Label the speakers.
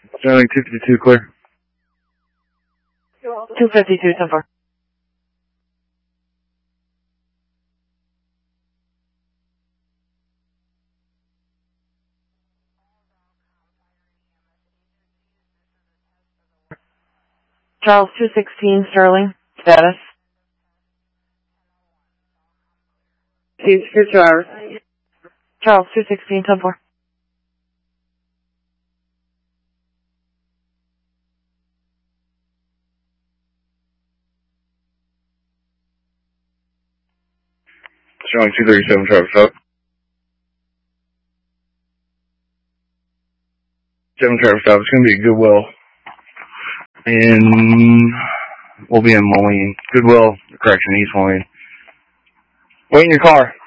Speaker 1: Sterling 252 clear.
Speaker 2: 252, 10-4. Charles 216, Sterling. Status.
Speaker 3: Seems for 2 hours.
Speaker 2: Charles 216, 10-4.
Speaker 1: Sterling 237, Travis up. 7 Travis stop. It's going to be at Goodwill. And we'll be in Moline. Goodwill, correction, East Moline. Wait in your car.